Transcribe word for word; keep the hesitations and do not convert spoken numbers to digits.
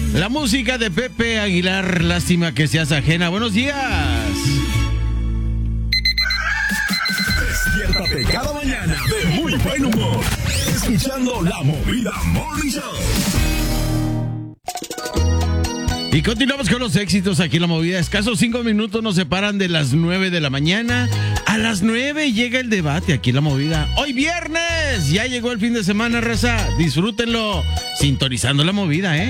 La música de Pepe Aguilar, lástima que seas ajena. Buenos días. Despiértate cada mañana de muy buen humor, escuchando La Movida Morning Show. Y continuamos con los éxitos aquí en La Movida. Escasos cinco minutos nos separan de las nueve de la mañana. A las nueve llega el debate aquí en La Movida. Hoy viernes, ya llegó el fin de semana, raza. Disfrútenlo, sintonizando La Movida, ¿eh?